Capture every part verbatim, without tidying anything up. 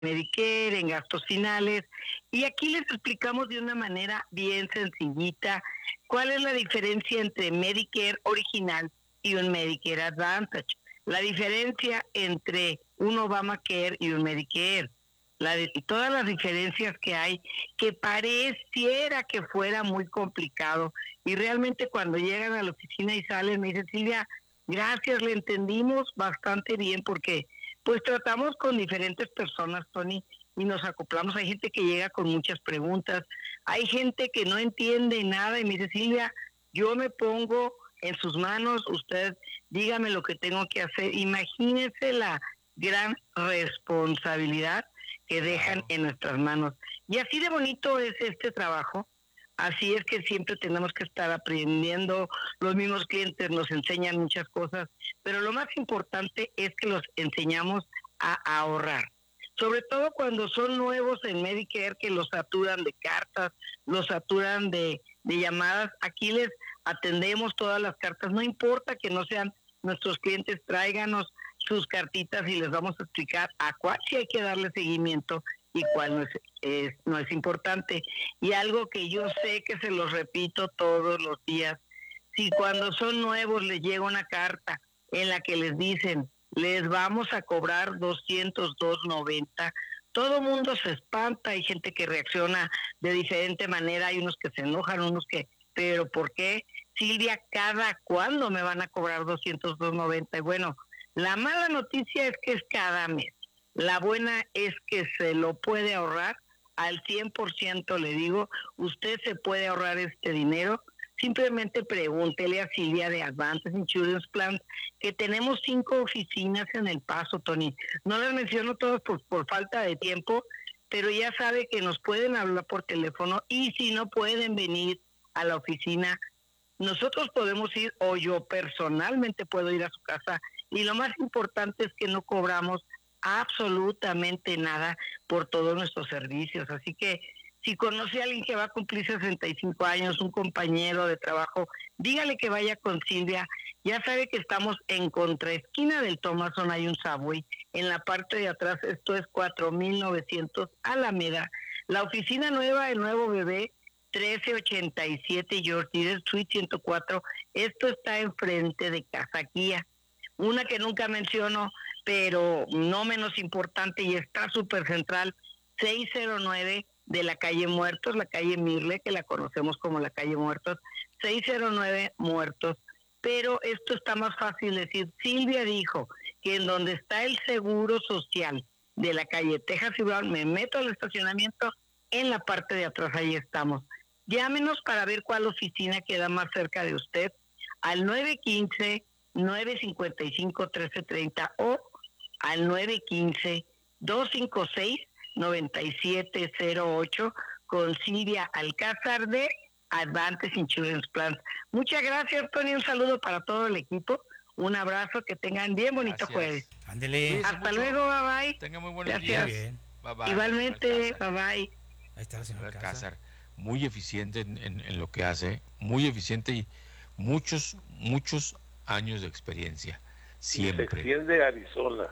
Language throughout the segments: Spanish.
Medicare, en gastos finales, y aquí les explicamos de una manera bien sencillita cuál es la diferencia entre Medicare original y un Medicare Advantage, la diferencia entre un Obamacare y un Medicare, la de, todas las diferencias que hay, que pareciera que fuera muy complicado, y realmente cuando llegan a la oficina y salen me dicen, Silvia, gracias, le entendimos bastante bien, porque pues tratamos con diferentes personas, Tony, y nos acoplamos. Hay gente que llega con muchas preguntas, hay gente que no entiende nada y me dice, Silvia, yo me pongo en sus manos, usted dígame lo que tengo que hacer. Imagínese la gran responsabilidad que dejan claro. en nuestras manos. Y así de bonito es este trabajo. Así es que siempre tenemos que estar aprendiendo, los mismos clientes nos enseñan muchas cosas, pero lo más importante es que los enseñamos a ahorrar. Sobre todo cuando son nuevos en Medicare, que los saturan de cartas, los saturan de, de llamadas. Aquí les atendemos todas las cartas, no importa que no sean nuestros clientes, tráiganos sus cartitas y les vamos a explicar a cuál sí hay que darle seguimiento y cuál no es, es, no es importante. Y algo que yo sé que se los repito todos los días, si cuando son nuevos les llega una carta en la que les dicen, les vamos a cobrar doscientos dos noventa, todo mundo se espanta, hay gente que reacciona de diferente manera, hay unos que se enojan, unos que, pero ¿por qué, Silvia, cada cuándo me van a cobrar doscientos dos noventa? Y bueno, la mala noticia es que es cada mes. La buena es que se lo puede ahorrar al cien por ciento, le digo, usted se puede ahorrar este dinero. Simplemente pregúntele a Silvia de Advantage Insurance Plans, que tenemos cinco oficinas en El Paso, Tony. No las menciono todas por, por falta de tiempo, pero ya sabe que nos pueden hablar por teléfono y si no pueden venir a la oficina, nosotros podemos ir o yo personalmente puedo ir a su casa, y lo más importante es que no cobramos absolutamente nada por todos nuestros servicios. Así que si conoce a alguien que va a cumplir sesenta y cinco años, un compañero de trabajo, dígale que vaya con Silvia. Ya sabe que estamos en contraesquina del Thomason, hay un Subway. En la parte de atrás, esto es cuatro mil novecientos Alameda. La oficina nueva, el nuevo bebé, trece ochenta y siete George Deere Suite ciento cuatro. Esto está enfrente de Casa Guía. Una que nunca menciono, pero no menos importante y está súper central, seiscientos nueve de la calle Muertos, la calle Mirle, que la conocemos como la calle Muertos, seiscientos nueve Muertos. Pero esto está más fácil decir. Silvia dijo que en donde está el Seguro Social de la calle Texas y Brown, me meto al estacionamiento, en la parte de atrás, ahí estamos. Llámenos para ver cuál oficina queda más cerca de usted, al nueve uno cinco, nueve cinco cinco, uno tres tres cero o al nueve uno cinco, dos cinco seis, nueve siete cero ocho con Silvia Alcázar de Advantage Insurance Plans. Muchas gracias, Tony, un saludo para todo el equipo, un abrazo, que tengan bien bonito gracias. Jueves. Ándele. Hasta mucho. Luego, bye bye. Tenga muy buenos gracias. días. Bien. Bye bye. Igualmente, bye bye. Ahí está la señora Alcázar. Muy eficiente en, en, en lo que hace, muy eficiente y muchos, muchos años de experiencia. Siempre. Y se extiende a Arizona.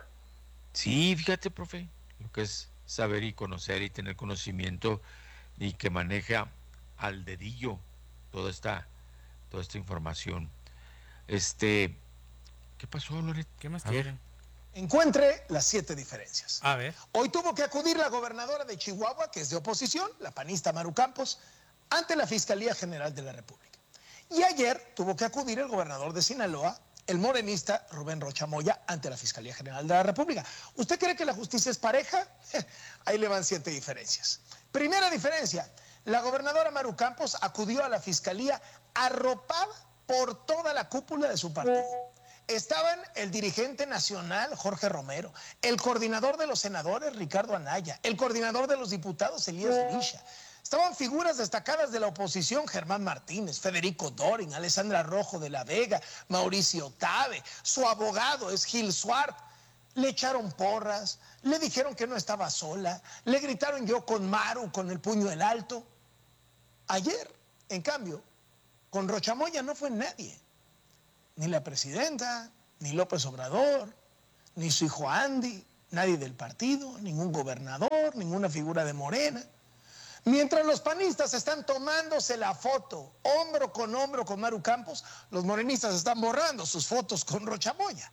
Sí, fíjate, profe, lo que es saber y conocer y tener conocimiento y que maneja al dedillo toda esta, toda esta información. Este, ¿qué pasó, Loret? ¿Qué más quieren? Encuentre las siete diferencias. A ver. Hoy tuvo que acudir la gobernadora de Chihuahua, que es de oposición, la panista Maru Campos, ante la Fiscalía General de la República. Y ayer tuvo que acudir el gobernador de Sinaloa, el morenista Rubén Rocha Moya, ante la Fiscalía General de la República. ¿Usted cree que la justicia es pareja? Ahí le van siete diferencias. Primera diferencia, la gobernadora Maru Campos acudió a la Fiscalía arropada por toda la cúpula de su partido. Estaban el dirigente nacional Jorge Romero, el coordinador de los senadores Ricardo Anaya, el coordinador de los diputados Elías Grisha. Estaban figuras destacadas de la oposición, Germán Martínez, Federico Dorin, Alessandra Rojo de la Vega, Mauricio Tabe, su abogado es Gil Suart. Le echaron porras, le dijeron que no estaba sola, le gritaron yo con Maru, con el puño en alto. Ayer, en cambio, con Rocha Moya no fue nadie. Ni la presidenta, ni López Obrador, ni su hijo Andy, Nadie del partido, ningún gobernador, ninguna figura de Morena. Mientras los panistas están tomándose la foto hombro con hombro con Maru Campos, los morenistas están borrando sus fotos con Rocha Moya.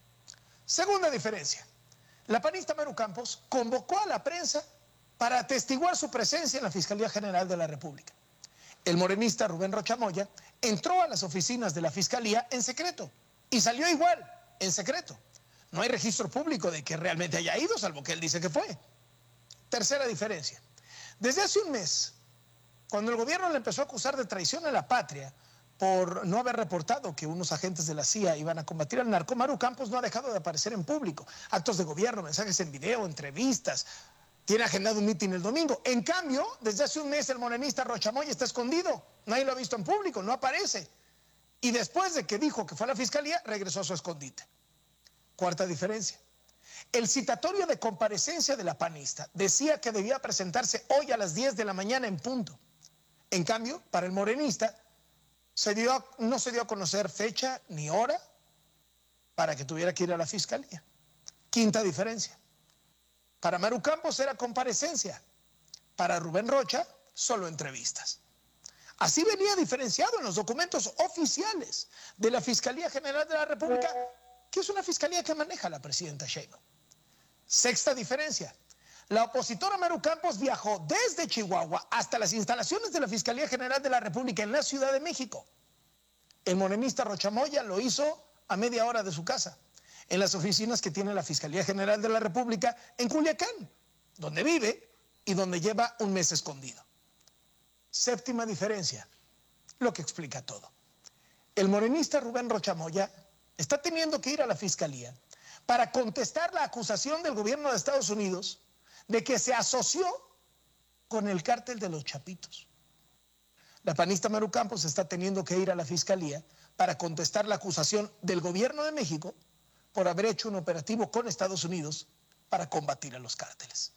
Segunda diferencia, la panista Maru Campos convocó a la prensa para atestiguar su presencia en la Fiscalía General de la República. El morenista Rubén Rocha Moya entró a las oficinas de la Fiscalía en secreto y salió igual, en secreto. No hay registro público de que realmente haya ido, salvo que él dice que fue. Tercera diferencia. Desde hace un mes, cuando el gobierno le empezó a acusar de traición a la patria por no haber reportado que unos agentes de la C I A iban a combatir al narco, Maru Campos no ha dejado de aparecer en público. Actos de gobierno, mensajes en video, entrevistas. Tiene agendado un mitin el domingo. En cambio, desde hace un mes el morenista Rocha Moya está escondido. Nadie lo ha visto en público, no aparece. Y después de que dijo que fue a la fiscalía, regresó a su escondite. Cuarta diferencia. El citatorio de comparecencia de la panista decía que debía presentarse hoy a las diez de la mañana en punto. En cambio, para el morenista, se dio a, no se dio a conocer fecha ni hora para que tuviera que ir a la fiscalía. Quinta diferencia. Para Maru Campos era comparecencia. Para Rubén Rocha, solo entrevistas. Así venía diferenciado en los documentos oficiales de la Fiscalía General de la República, que es una fiscalía que maneja la presidenta Sheinbaum. Sexta diferencia. La opositora Maru Campos viajó desde Chihuahua hasta las instalaciones de la Fiscalía General de la República en la Ciudad de México. El morenista Rocha Moya lo hizo a media hora de su casa, en las oficinas que tiene la Fiscalía General de la República en Culiacán, donde vive y donde lleva un mes escondido. Séptima diferencia, lo que explica todo. El morenista Rubén Rocha Moya está teniendo que ir a la Fiscalía para contestar la acusación del gobierno de Estados Unidos de que se asoció con el cártel de los Chapitos. La panista Maru Campos está teniendo que ir a la Fiscalía para contestar la acusación del gobierno de México por haber hecho un operativo con Estados Unidos para combatir a los cárteles.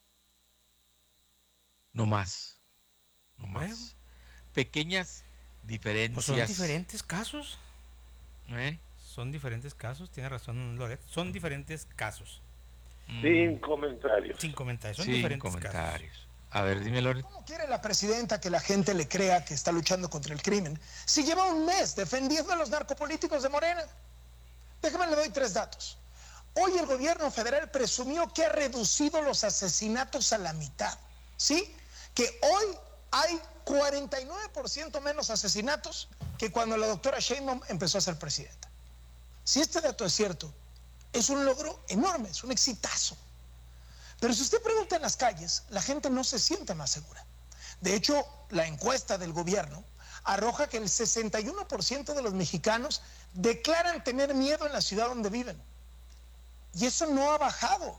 No más. No más. Bueno. Pequeñas diferencias. Pues son diferentes casos. ¿Eh? Son diferentes casos, tiene razón Loret. Son diferentes casos. Sin comentarios. Sin comentarios, son Sin diferentes comentarios. casos. A ver, dime, Loret. ¿Cómo quiere la presidenta que la gente le crea que está luchando contra el crimen si lleva un mes defendiendo a los narcopolíticos de Morena? Déjame le doy tres datos. Hoy el gobierno federal presumió que ha reducido los asesinatos a la mitad, ¿sí? Que hoy hay cuarenta y nueve por ciento menos asesinatos que cuando la doctora Sheinbaum empezó a ser presidenta. Si este dato es cierto, es un logro enorme, es un exitazo. Pero si usted pregunta en las calles, la gente no se siente más segura. De hecho, la encuesta del gobierno arroja que el sesenta y uno por ciento de los mexicanos declaran tener miedo en la ciudad donde viven. Y eso no ha bajado,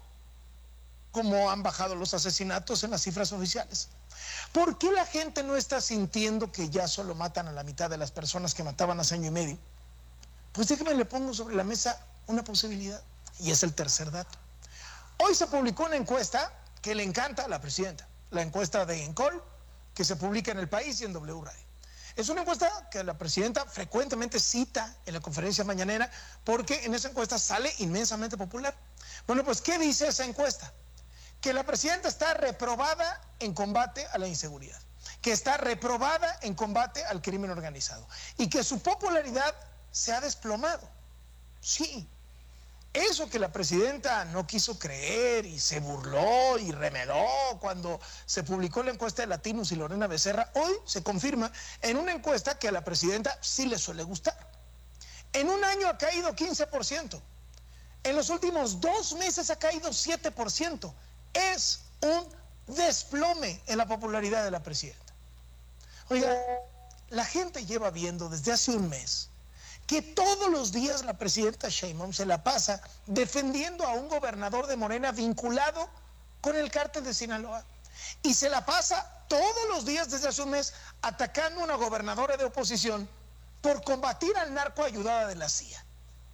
como han bajado los asesinatos en las cifras oficiales. ¿Por qué la gente no está sintiendo que ya solo matan a la mitad de las personas que mataban hace año y medio? Pues déjeme le pongo sobre la mesa una posibilidad, y es el tercer dato. Hoy se publicó una encuesta que le encanta a la presidenta, la encuesta de Encol, que se publica en El País y en W Radio. Es una encuesta que la presidenta frecuentemente cita en la conferencia mañanera porque en esa encuesta sale inmensamente popular. Bueno, pues, ¿qué dice esa encuesta? Que la presidenta está reprobada en combate a la inseguridad, que está reprobada en combate al crimen organizado y que su popularidad se ha desplomado. Sí, eso que la presidenta no quiso creer y se burló y remedó cuando se publicó la encuesta de Latinos y Lorena Becerra, hoy se confirma en una encuesta que a la presidenta sí le suele gustar. En un año ha caído quince por ciento, en los últimos dos meses ha caído siete por ciento. Es un desplome en la popularidad de la presidenta. Oiga, la gente lleva viendo desde hace un mes que todos los días la presidenta Sheinbaum se la pasa defendiendo a un gobernador de Morena vinculado con el cártel de Sinaloa. Y se la pasa todos los días desde hace un mes atacando a una gobernadora de oposición por combatir al narco ayudada de la C I A.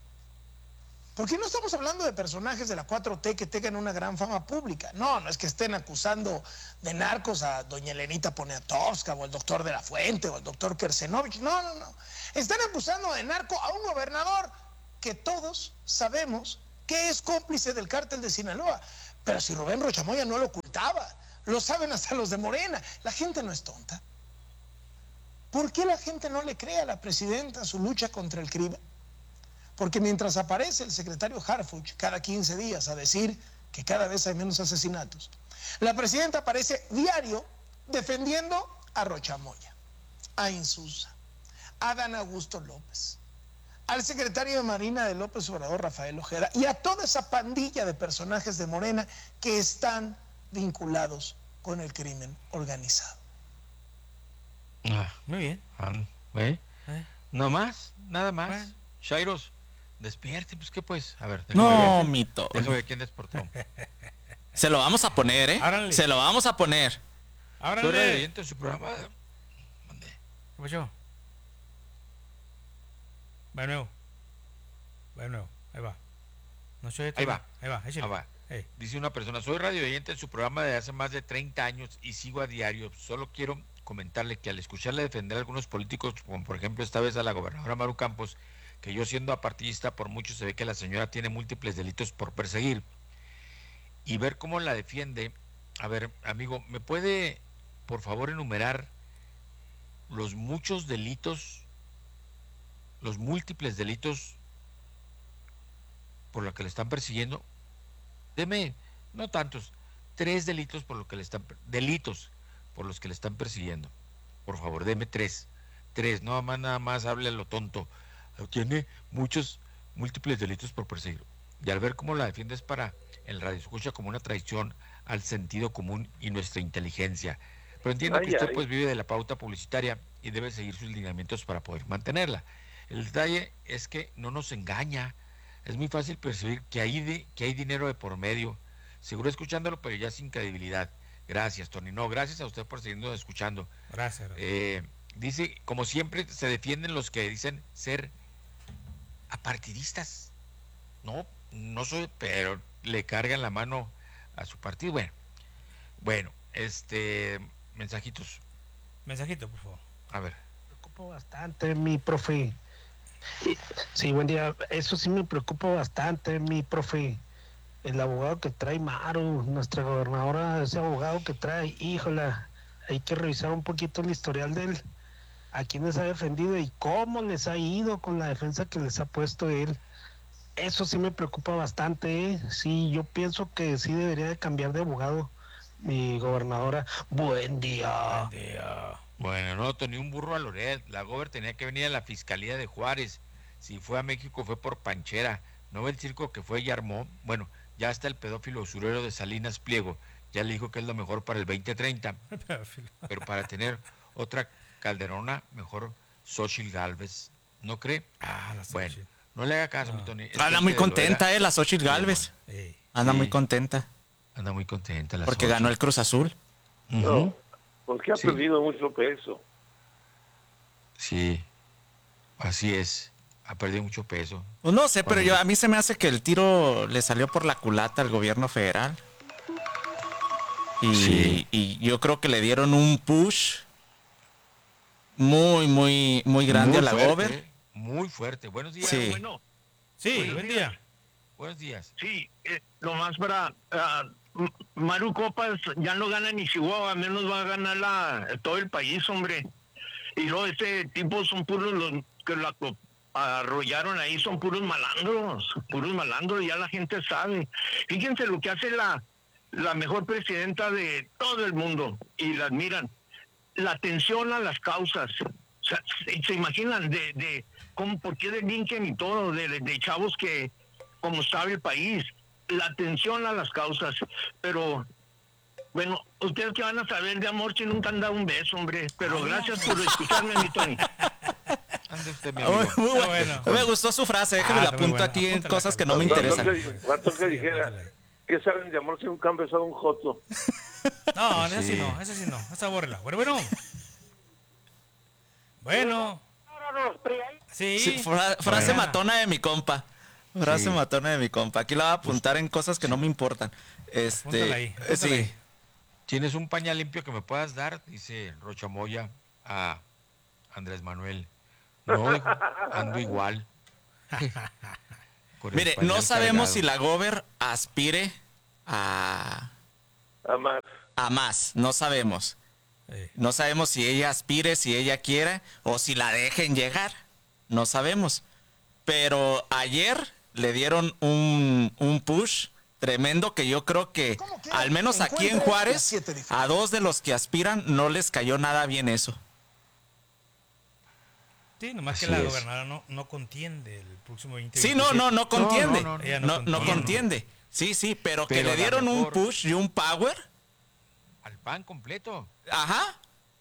Porque no estamos hablando de personajes de la cuatro T que tengan una gran fama pública. No, no es que estén acusando de narcos a doña Elenita Poniatowska o el doctor de la Fuente o el doctor Kersenovich. No, no, no. Están acusando de narco a un gobernador que todos sabemos que es cómplice del cártel de Sinaloa. Pero si Rubén Rocha Moya no lo ocultaba, lo saben hasta los de Morena. La gente no es tonta. ¿Por qué la gente no le cree a la presidenta su lucha contra el crimen? Porque mientras aparece el secretario Harfuch cada quince días a decir que cada vez hay menos asesinatos, la presidenta aparece diario defendiendo a Rocha Moya, a Insulza, a Dan Augusto López, al secretario de Marina de López Obrador, Rafael Ojeda, y a toda esa pandilla de personajes de Morena que están vinculados con el crimen organizado. Ah, Muy bien. ah, ¿eh? ¿Eh? No más, nada más. Bueno. Shairos, despierte, pues qué pues. A ver, déjame No, ver. mito. Déjame ver quién despertó. Se lo vamos a poner, ¿eh? Ábranle. Se lo vamos a poner. Soy Ábranle. radiante en su programa. ¿Dónde? ¿Qué pasó? Va de nuevo. Va de nuevo. Ahí va. No se oye Ahí todo. va. Ahí va. Échale. Ah, va. Ey. Dice una persona, soy radioyente en su programa de hace más de treinta años y sigo a diario. Solo quiero comentarle que al escucharle defender a algunos políticos, como por ejemplo esta vez a la gobernadora Maru Campos, que yo siendo apartidista por mucho se ve que la señora tiene múltiples delitos por perseguir, y ver cómo la defiende. A ver, amigo, ¿me puede por favor enumerar los muchos delitos, los múltiples delitos por los que le están persiguiendo? Deme, no tantos, tres delitos por los que le están, delitos por los que le están persiguiendo. Por favor, deme tres, tres, no más nada más hable a lo tonto. Tiene muchos múltiples delitos por perseguir. Y al ver cómo la defiendes para el radio escucha como una traición al sentido común y nuestra inteligencia. Pero entiendo Ay, que usted ay. pues vive de la pauta publicitaria y debe seguir sus lineamientos para poder mantenerla. El detalle es que no nos engaña. Es muy fácil percibir que hay, de, que hay dinero de por medio. Seguro escuchándolo, pero ya sin credibilidad. Gracias, Tony. No, gracias a usted por seguirnos escuchando. Gracias. gracias. Eh, dice, como siempre, se defienden los que dicen ser apartidistas. No, no soy, pero le cargan la mano a su partido. Bueno, bueno, este, mensajitos. Mensajito, por favor. A ver. Me preocupa bastante, mi profe. Sí, buen día. Eso sí me preocupa bastante, mi profe. El abogado que trae Maru, nuestra gobernadora, ese abogado que trae, híjola, hay que revisar un poquito el historial de él, a quiénes ha defendido y cómo les ha ido con la defensa que les ha puesto él. Eso sí me preocupa bastante, ¿eh? Sí, yo pienso que sí debería de cambiar de abogado mi gobernadora. Buen día. Buen día. Bueno, no, Tony, un burro a Loret. La gober tenía que venir a la Fiscalía de Juárez. Si fue a México fue por Panchera. ¿No ve el circo que fue y armó? Bueno, ya está el pedófilo usurero de Salinas Pliego. Ya le dijo que es lo mejor para el veinte treinta. Pero para tener otra Calderona, mejor Xochitl Gálvez. ¿No cree? Ah, la Bueno, Xochitl. no le haga caso, No. mi Tony. Es Anda gente muy de contenta, Loera. eh, la Xochitl Gálvez. Ey. Anda Sí. muy contenta. Anda muy contenta la Porque Xochitl. ganó el Cruz Azul. Ujú. No, porque ha Sí. perdido mucho peso. Sí, así es. Ha perdido mucho peso. Pues no sé, pero Cuando- yo a mí se me hace que el tiro le salió por la culata al gobierno federal. Y, Sí. y yo creo que le dieron un push muy, muy, muy grande Muy a la fuerte, Gober. ¿eh? Muy fuerte. Buenos días. Sí. Bueno, Sí, Buenos buen días. día. Buenos días. sí, eh, nomás para... ah, M- Maru Copas ya no gana ni Chihuahua, menos va a ganar la, todo el país, hombre. Y luego este tipo son puros los que la co- arrollaron ahí, son puros malandros, puros malandros, ya la gente sabe. Fíjense lo que hace la, la mejor presidenta de todo el mundo, y la admiran. La atención a las causas. O sea, se, se imaginan de, de cómo, por qué delinquen y todo, de, de, de chavos que, como sabe el país, la atención a las causas. Pero, bueno, ustedes que van a saber de amor si nunca han dado un beso, hombre. Pero gracias por escucharme, mi Tony. Ande usted, mi Muy, amigo. muy Está bueno. bueno. Me gustó su frase, déjame Ah, la está muy apunto buena. aquí en Apúntala, cosas que no me Carlos. Faltó interesan. que- faltó que dijera, ¿qué saben de amor si nunca han besado un joto? No, ese sí Sí. no, ese sí no. Esa bórrela. Bueno, bueno. Bueno. Sí. Sí, fra- frase Buena. matona de mi compa. Frase Sí. matona de mi compa. Aquí la voy a apuntar en cosas que no me importan. Este, Apúntala ahí, eh, apúntala sí. ahí. ¿Tienes un pañal limpio que me puedas dar? Dice Rocha Moya a Andrés Manuel. No, hijo, ando igual. Mire, no sabemos si la Gober aspire a... A más. A más, no sabemos. No sabemos si ella aspire, si ella quiere, o si la dejen llegar. No sabemos. Pero ayer le dieron un, un push tremendo que yo creo que, al menos aquí en Juárez, a dos de los que aspiran no les cayó nada bien eso. Sí, nomás Así que la es. gobernadora no, no contiende el próximo veinte Sí, no, no, no contiende. No, no, no, Ella No, no contiende. contiende. Sí, sí, pero, que Pero le a lo dieron un mejor- push y un power. Al P A N completo. Ajá.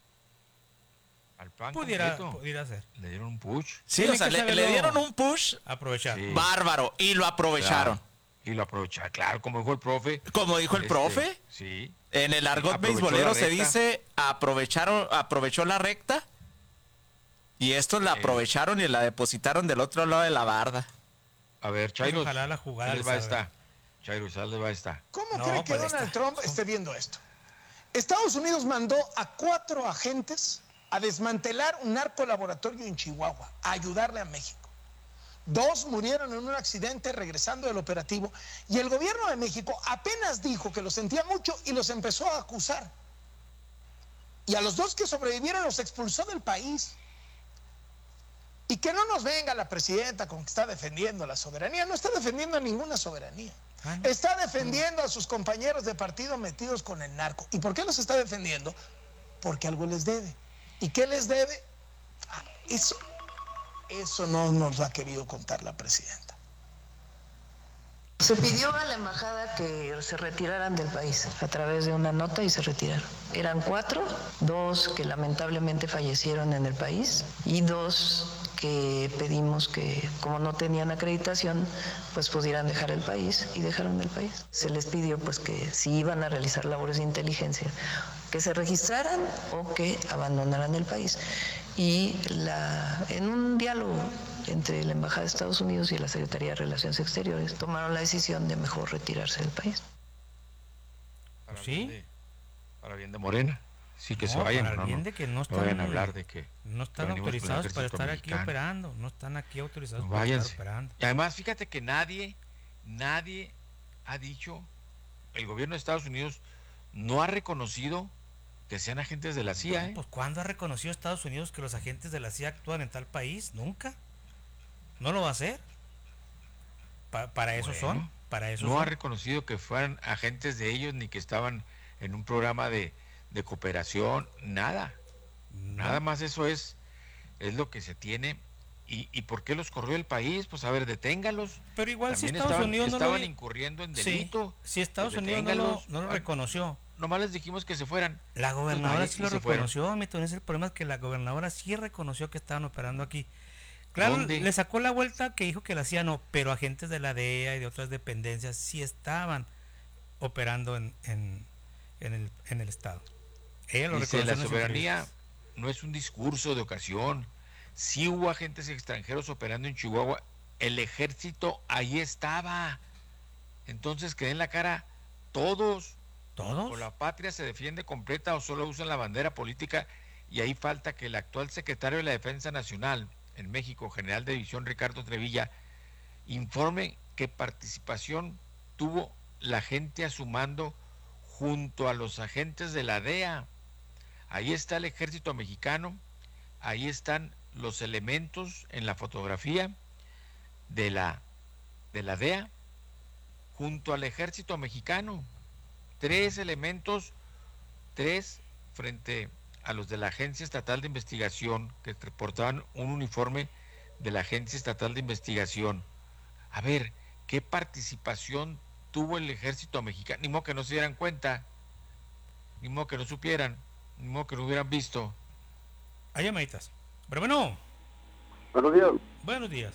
Al P A N Pudiera, completo. pudiera ser. Le dieron un push. Sí, Tiene o sea, que le, saberlo le dieron un push Aprovechar. Sí. bárbaro y lo aprovecharon. Claro. Y lo aprovecharon. Claro, como dijo el profe. Como dijo el Este, profe, Sí. en el argot aprovechó beisbolero la se recta. dice aprovecharon, aprovechó la recta y estos la Sí. aprovecharon y la depositaron del otro lado de la barda. A ver, Chairo. Ojalá la jugada les les va salga. esta. Chairo, les va esta. ¿Cómo No, cree que pues Donald está. Trump esté viendo esto? Estados Unidos mandó a cuatro agentes a desmantelar un narcolaboratorio en Chihuahua, a ayudarle a México. Dos murieron en un accidente regresando del operativo y el gobierno de México apenas dijo que los sentía mucho y los empezó a acusar. Y a los dos que sobrevivieron los expulsó del país. Y que no nos venga la presidenta con que está defendiendo la soberanía. No está defendiendo ninguna soberanía. Ah, ¿no? Está defendiendo a sus compañeros de partido metidos con el narco. ¿Y por qué los está defendiendo? Porque algo les debe. ¿Y qué les debe? Ah, eso, eso no nos lo ha querido contar la presidenta. Se pidió a la embajada que se retiraran del país a través de una nota y se retiraron. Eran cuatro, dos que lamentablemente fallecieron en el país y dos que pedimos que, como no tenían acreditación, pues pudieran dejar el país y dejaron el país. Se les pidió pues que si iban a realizar labores de inteligencia, que se registraran o que abandonaran el país. Y la, en un diálogo entre la Embajada de Estados Unidos y la Secretaría de Relaciones Exteriores, tomaron la decisión de mejor retirarse del país. Para ¿Sí? bien de- para bien de Morena. Sí, que No, se vayan. para el no, bien no, de que no no están, vayan a hablar de que no están venimos con el autorizados para ejército estar aquí mexicano. operando. No están aquí autorizados No, para váyanse. estar operando. Y además, fíjate que nadie, nadie ha dicho, el gobierno de Estados Unidos no ha reconocido que sean agentes de la C I A. ¿eh? Pues ¿cuándo ha reconocido Estados Unidos que los agentes de la C I A actúan en tal país? Nunca. No lo va a hacer. Pa- para eso Bueno, son. Para eso no son. ha reconocido que fueran agentes de ellos ni que estaban en un programa de, de cooperación, nada. No. Nada más eso es, es lo que se tiene. ¿Y, ¿Y por qué los corrió el país? Pues a ver, deténgalos. Pero igual si También Estados estaban, Unidos no estaban lo... incurriendo en Sí, delito. si Estados Pues Unidos no lo, deténgalos. no lo Ah, reconoció. Nomás les dijimos que se fueran. La gobernadora Pues, sí lo y se fueron. reconoció, mi Tony, el problema es que la gobernadora sí reconoció que estaban operando aquí. Claro, ¿Dónde? le sacó la vuelta que dijo que la C I A no, pero agentes de la D E A y de otras dependencias sí estaban operando en, en, en, el, en el estado. Ella lo Dice, reconoció la en las soberanía entrevistas. no es un discurso de ocasión. Sí hubo agentes extranjeros operando en Chihuahua. El ejército ahí estaba. Entonces que den la cara todos. ¿Todos? O la patria se defiende completa o solo usan la bandera política. Y ahí falta que el actual secretario de la Defensa Nacional en México, general de división Ricardo Trevilla, informe qué participación tuvo la gente a su mando junto a los agentes de la D E A. Ahí está el ejército mexicano, ahí están los elementos en la fotografía de la, de la D E A junto al ejército mexicano. Tres elementos, tres frente a los de la Agencia Estatal de Investigación, que portaban un uniforme de la Agencia Estatal de Investigación. A ver, ¿qué participación tuvo el ejército mexicano? Ni modo que no se dieran cuenta, ni modo que no supieran, ni modo que no hubieran visto. Hay llamaditas. Pero bueno, Buenos días. buenos días.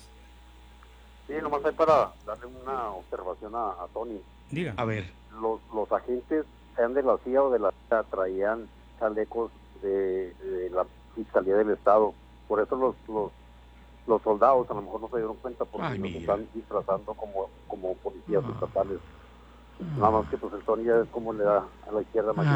Sí, nomás hay para darle una observación a, a Tony. Diga. A ver, Los, los agentes, sean de la C I A o de la C I A, traían chalecos de, de la Fiscalía del Estado. Por eso los, los, los soldados a lo mejor no se dieron cuenta porque Ay, los mira. están disfrazando como, como policías Ah. estatales. Nada más que pues el Tony ya es como le da a la izquierda más.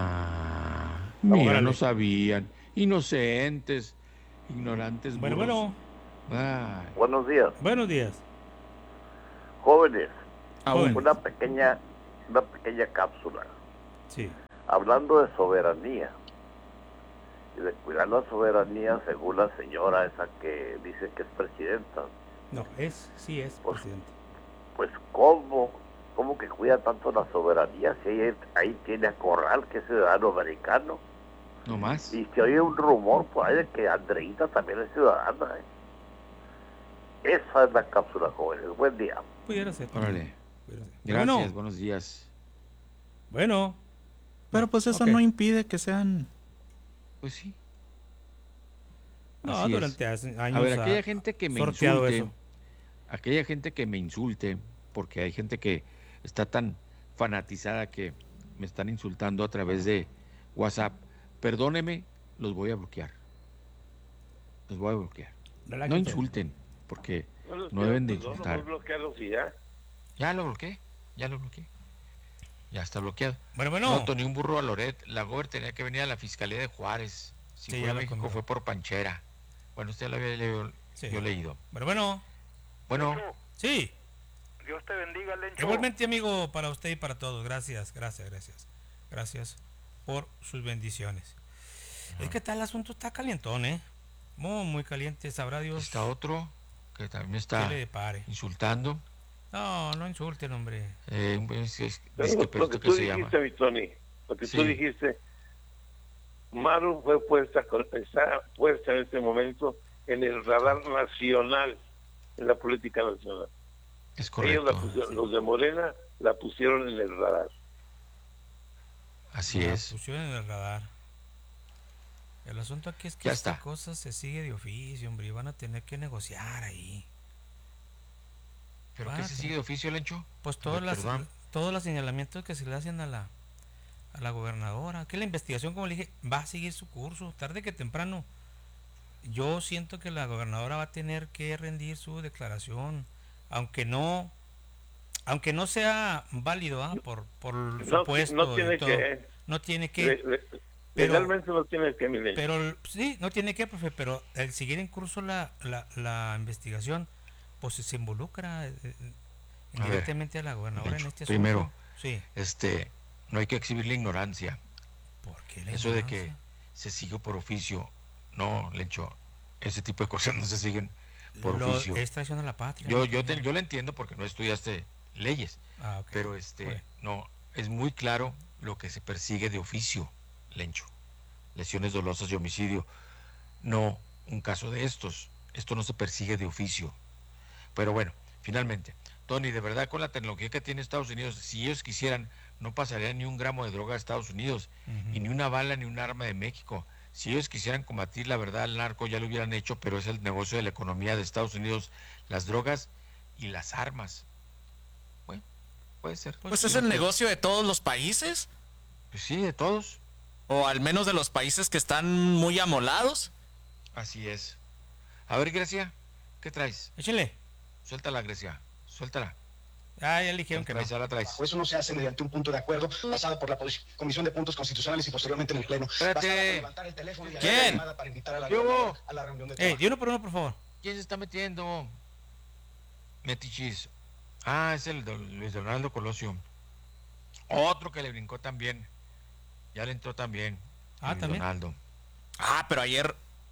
ah, mira, Órale. no sabían, inocentes, ignorantes. Bueno, burros. bueno, Ay, Buenos días. buenos días. Jóvenes, Joven. una pequeña, una pequeña cápsula. Sí. Hablando de soberanía y de cuidar la soberanía, según la señora esa que dice que es presidenta. No, es, sí es Pues, presidente. Pues cómo, cómo que cuida tanto la soberanía si ahí, ahí tiene a Corral, que es ciudadano americano. No más. Y se oye un rumor por ahí de que Andreita también es ciudadana. ¿eh? Esa es la cápsula, jóvenes. Buen día. Pudiera ser. Órale. Pudiera ser. Gracias, Bueno, buenos días. bueno. Pero pues eso Ok. no impide que sean... Pues sí. No, Así es. durante hace años A ver, ha aquella gente que me sorteado insulte, eso. aquella gente que me insulte, porque hay gente que está tan fanatizada que me están insultando a través de WhatsApp, perdóneme, los voy a bloquear. Los voy a bloquear. No Relájense. insulten, porque no deben de insultar. bloquearlos y ya. Ya lo bloqueé, ya lo bloqueé. Ya está bloqueado. Bueno, bueno. No, Tony, un burro a Loret. La Gober tenía que venir a la Fiscalía de Juárez. Si Sí, fue ya a lo México contó. fue por Panchera. Bueno, usted lo había leído, Sí. yo leído. Bueno, bueno. Bueno, Sí. Dios te bendiga, Lencho. Igualmente, amigo, para usted y para todos. Gracias, gracias, gracias. Gracias por sus bendiciones. Es que tal el asunto está calientón, ¿eh? Muy, muy caliente. Sabrá Dios está otro que también qué está le depare. insultando. No, no insulten, hombre. Eh, es- es- Pero dice lo, que, pero lo que esto tú que se llama. dijiste, mi Tony, lo que Sí. tú dijiste, Maru fue puesta, con- está puesta en este momento en el radar nacional, en la política nacional. Es Ellos correcto. la pusieron, los de Morena la pusieron en el radar. Así La es. pusieron en el radar. El asunto aquí es que Ya esta está. cosa se sigue de oficio, hombre, y van a tener que negociar ahí. ¿Pero Van qué a se tener- sigue de oficio, Lencho? Pues A todos, ver, las, perdón. todos los señalamientos que se le hacen a la a la gobernadora, que la investigación, como le dije, va a seguir su curso, tarde que temprano. Yo siento que la gobernadora va a tener que rendir su declaración, aunque no aunque no sea válido, ¿ah? por por No, supuesto no y tiene todo. que, no tiene que le- le- pero- legalmente no tiene que, mi Lencho. pero sí, no tiene que, profe, pero el seguir en curso la, la, la investigación, pues se involucra eh, eh, A ver, indirectamente a la gobernadora en Lencho, este asunto. primero, Sí. Este, no hay que exhibir la ignorancia. ¿Por qué la Eso de que ignorancia? se sigue por oficio. No, Lencho, ese tipo de cosas no se siguen por Lo- oficio. es traición a la patria. Yo, ¿no? yo, te- yo lo entiendo porque no estudiaste leyes, Ah, ok. pero este, Bueno. no, es muy claro lo que se persigue de oficio, Lencho. Lesiones dolosas y homicidio. No un caso de estos. Esto no se persigue de oficio. Pero bueno, finalmente, Tony, de verdad con la tecnología que tiene Estados Unidos, si ellos quisieran, no pasaría ni un gramo de droga a Estados Unidos, Ujú. y ni una bala ni un arma de México. Si ellos quisieran combatir la verdad al narco, ya lo hubieran hecho, pero es el negocio de la economía de Estados Unidos, las drogas y las armas. Bueno, puede ser. Pues Sí, es el no, negocio de todos los países, Pues sí, de todos. o al menos de los países que están muy amolados. Así es. A ver, Grecia, ¿qué traes? Échale. Suéltala, Grecia, suéltala. Ah, ya le dijeron que no. traes? Ya la traes. O eso no se hace mediante un punto de acuerdo basado por la posi- Comisión de Puntos Constitucionales y posteriormente en el Pleno. Espérate. Basada por levantar el teléfono y hacer ¿Quién? la llamada para invitar a la, ¿Qué hubo? gobernadora a la reunión de Eh, trabajo. di uno por uno, por favor. ¿Quién se está metiendo? Metichis. Ah, es el de Luis Donaldo Colosio. Otro que le brincó también. Ya le entró también. Ah, Luis ¿también? Donaldo. Ah, pero ayer...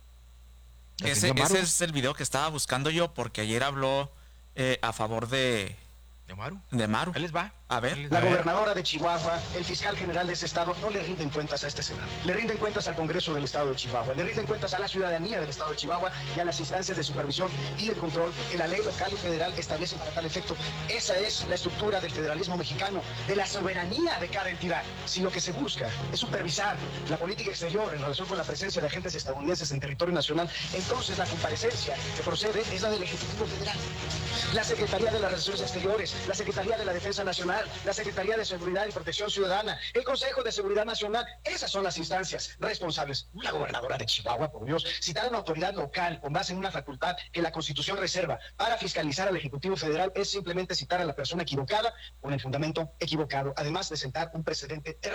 ¿La Ese, tenía Maru? ese es el video que estaba buscando yo, porque ayer habló eh, a favor de, ¿De Maru? de Maru. Ahí les va. A ver. Ahí les La va. gobernadora de Chihuahua, el fiscal general de ese estado, no le rinden cuentas a este Senado. Le rinden cuentas al Congreso del Estado de Chihuahua. Le rinden cuentas a la ciudadanía del Estado de Chihuahua y a las instancias de supervisión y de control que la ley local y federal establecen para tal efecto. Esa es la estructura del federalismo mexicano, de la soberanía de cada entidad. Si lo que se busca es supervisar la política exterior en relación con la presencia de agentes estadounidenses en territorio nacional, entonces la comparecencia que procede es la del Ejecutivo Federal. La Secretaría de las Relaciones Exteriores, la Secretaría de la Defensa Nacional, la Secretaría de Seguridad y Protección Ciudadana, el Consejo de Seguridad Nacional, esas son las instancias responsables. La gobernadora de Chihuahua, por Dios, citar a una autoridad local con base en una facultad que la Constitución reserva para fiscalizar al Ejecutivo Federal es simplemente citar a la persona equivocada con el fundamento equivocado, además de sentar un precedente terrible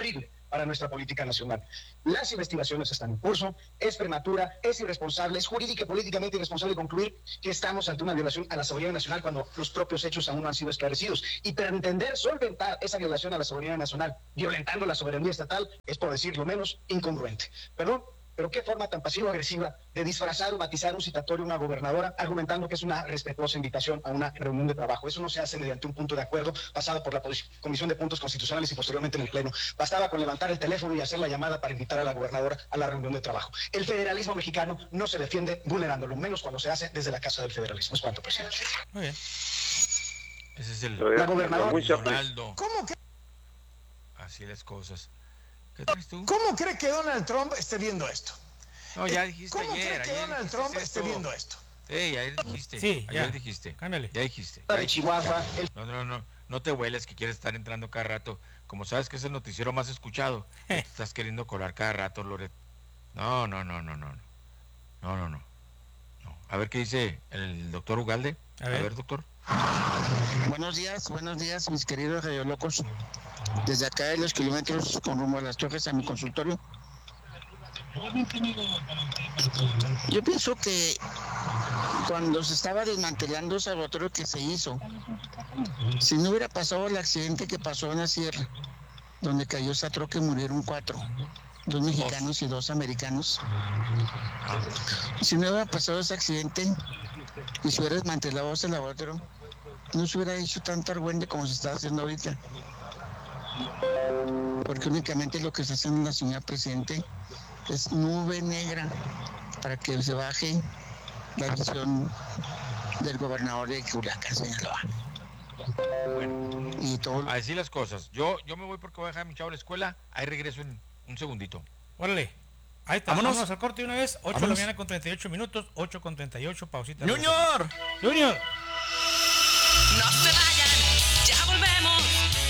para nuestra política nacional. Las investigaciones están en curso, es prematura, es irresponsable, es jurídica y políticamente irresponsable concluir que estamos ante una violación a la soberanía nacional cuando los propios hechos aún no han sido esclarecidos. Y pretender solventar esa violación a la soberanía nacional violentando la soberanía estatal es, por decirlo menos, incongruente. Perdón, pero qué forma tan pasivo-agresiva de disfrazar o matizar un citatorio a una gobernadora argumentando que es una respetuosa invitación a una reunión de trabajo. Eso no se hace mediante un punto de acuerdo pasado por la Comisión de Puntos Constitucionales y posteriormente en el Pleno. Bastaba con levantar el teléfono y hacer la llamada para invitar a la gobernadora a la reunión de trabajo. El federalismo mexicano no se defiende vulnerándolo, menos cuando se hace desde la Casa del Federalismo. Es cuanto, presidente. Muy bien. Ese es el... La gobernadora... Ronaldo. ¿Cómo que... Así las cosas. ¿Qué traes tú? ¿Cómo cree que Donald Trump esté viendo esto? No, ya dijiste ¿Cómo ayer. cree que ayer Donald Trump esté viendo esto? Sí, ayer dijiste. Sí, ayer ya. dijiste. Cámbiale. Ya dijiste. De Chihuahua. El... No, no, no. No te hueles que quieres estar entrando cada rato. Como sabes que es el noticiero más escuchado, te estás queriendo colar cada rato, Loret. No, no, no, no, no. No, no, no. no. A ver qué dice el doctor Ugalde. A ver, A ver doctor. Buenos días, buenos días, mis queridos radiolocos. Desde acá de los kilómetros con rumbo a las Torres a mi consultorio. Yo pienso que cuando se estaba desmantelando ese laboratorio que se hizo, si no hubiera pasado el accidente que pasó en la sierra, donde cayó esa troca y murieron cuatro, dos mexicanos y dos americanos, si no hubiera pasado ese accidente y se hubiera desmantelado ese laboratorio, no se hubiera hecho tanto argüende como se está haciendo ahorita. Porque únicamente lo que está haciendo la señora Presidente es nube negra para que se baje la visión del gobernador de Culiacán, Sinaloa. Bueno, y todo. Así las cosas. Yo, yo me voy porque voy a dejar a mi chavo a la escuela. Ahí regreso en un segundito. Órale. Ahí está. Vámonos. Vámonos al corte de una vez. ocho de la Vámonos. mañana con treinta y ocho minutos. ocho con treinta y ocho. Pausita. ¡Junior! ¡Junior! No se vayan, ya volvemos,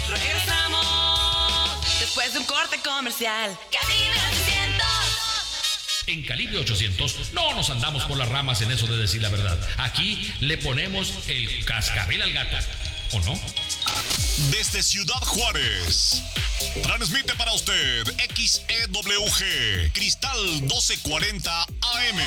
regresamos después de un corte comercial. Calibre ochocientos. En Calibre ochocientos no nos andamos por las ramas en eso de decir la verdad. Aquí le ponemos el cascabel al gato, ¿o no? Desde Ciudad Juárez, transmite para usted X E W G, Cristal doce cuarenta A M.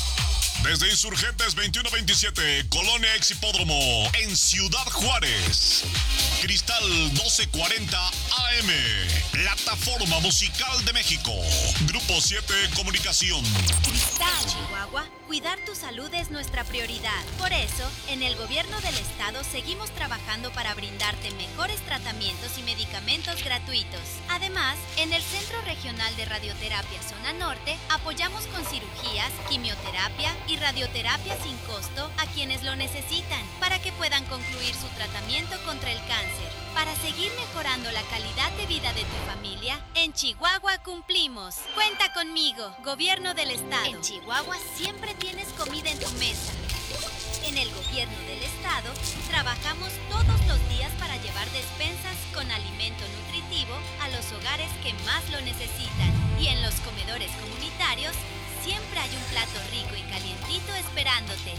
Desde Insurgentes veintiuno veintisiete, Colonia Ex Hipódromo, en Ciudad Juárez. Cristal doce cuarenta A M, Plataforma Musical de México. Grupo siete Comunicación. Cristal, Chihuahua, cuidar tu salud es nuestra prioridad. Por eso, en el gobierno del estado seguimos trabajando para brindarte mejores tratamientos y medicamentos gratuitos. Además, en el Centro Regional de Radioterapia Zona Norte, apoyamos con cirugías, quimioterapia y radioterapia sin costo a quienes lo necesitan para que puedan concluir su tratamiento contra el cáncer. Para seguir mejorando la calidad de vida de tu familia, en Chihuahua cumplimos. Cuenta conmigo, Gobierno del Estado. En Chihuahua siempre tienes comida en tu mesa. En el Gobierno del Estado trabajamos todos los días para llevar despensas con alimento nutritivo a los hogares que más lo necesitan. Y en los comedores comunitarios siempre hay un plato rico y calientito esperándote.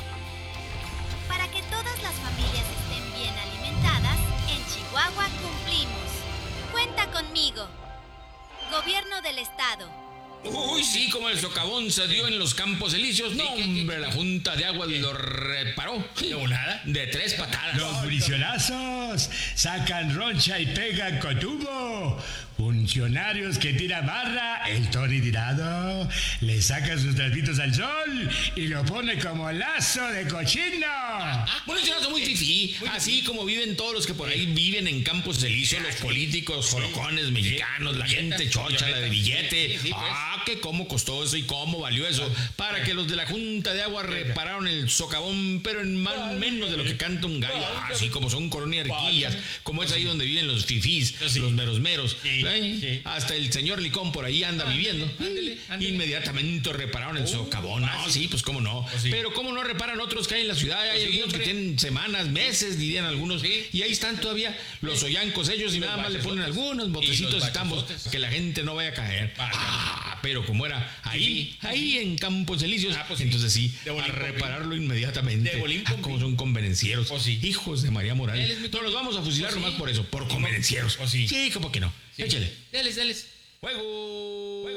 Para que todas las familias estén bien alimentadas, en Chihuahua cumplimos. Cuenta conmigo. Gobierno del Estado. Uy, sí, como el socavón se dio en los Campos Elíseos. No, hombre, la Junta de Agua lo reparó. ¿De nada? De tres patadas. Los briciolazos sacan roncha y pegan con tubo. Funcionarios que tiran barra, el Tony Tirado le saca sus trapitos al sol y lo pone como lazo de cochino. Ah, bueno, es muy fifí. Así como viven todos los que por ahí viven en Campos Elíseos, los políticos, jolocones, mexicanos, la gente chocha, la de billete. Ah, que cómo costó eso y cómo valió eso. Para que los de la Junta de Agua repararon el socavón, pero en más menos de lo que canta un gallo. Así como son colonia riquillas, como es ahí donde viven los fifís, los meros meros. Sí. Hasta el señor Licón por ahí anda viviendo. Ándale, ándale. Inmediatamente repararon el socavón. No, sí, pues cómo no. Sí. Pero cómo no reparan otros que hay en la ciudad. Hay sí, algunos hombre. que tienen semanas, meses, dirían algunos. Sí. Y ahí están todavía los ollancos ellos y los nada más le ponen algunos botecitos y, y tambos que la gente no vaya a caer. Ah, pero como era ahí, ahí en Campos Elíseos, ah, pues entonces sí, a repararlo inmediatamente. De ah, como son convenencieros. Oh, sí. Hijos de María Morales. No los vamos a fusilar oh, nomás sí. por eso, por convenencieros. Oh, sí. sí, ¿cómo que no? Sí. Échale. Deles, deles. ¡Juego!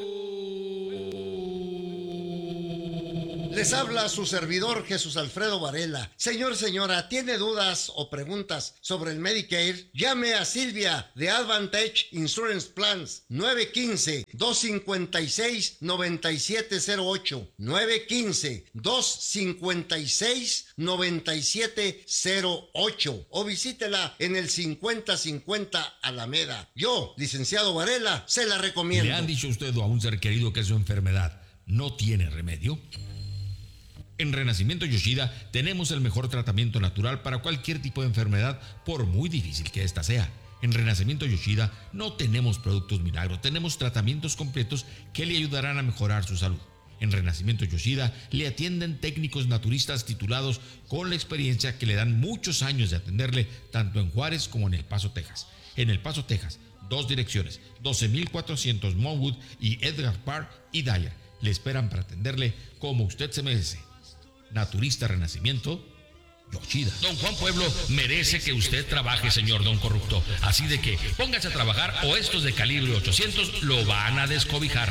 Les habla su servidor Jesús Alfredo Varela. Señor, señora, ¿tiene dudas o preguntas sobre el Medicare? Llame a Silvia de Advantage Insurance Plans nueve uno cinco, dos cinco seis, nueve siete cero ocho nueve uno cinco, dos cinco seis, nueve siete cero ocho o visítela en el cincuenta cincuenta Alameda. Yo, licenciado Varela, se la recomiendo. ¿Le han dicho usted a un ser querido que su enfermedad no tiene remedio? En Renacimiento Yoshida tenemos el mejor tratamiento natural para cualquier tipo de enfermedad, por muy difícil que ésta sea. En Renacimiento Yoshida no tenemos productos milagros, tenemos tratamientos completos que le ayudarán a mejorar su salud. En Renacimiento Yoshida le atienden técnicos naturistas titulados con la experiencia que le dan muchos años de atenderle tanto en Juárez como en El Paso, Texas. En El Paso, Texas, dos direcciones, doce mil cuatrocientos Monwood y Edgar Park y Dyer. Le esperan para atenderle como usted se merece. Naturista Renacimiento Yoshida. Don Juan Pueblo merece que usted trabaje, señor Don Corrupto. Así de que póngase a trabajar o estos de calibre ochocientos lo van a descobijar.